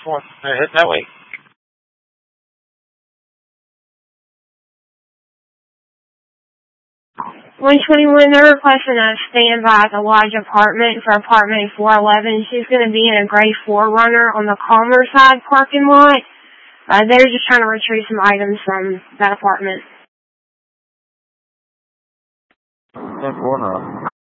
4. Head that way. 121, they're requesting a standby at the Lodge apartment for apartment 411. She's going to be in a gray 4Runner on the Calmer side parking lot. They're just trying to retrieve some items from that apartment. 10-4 now.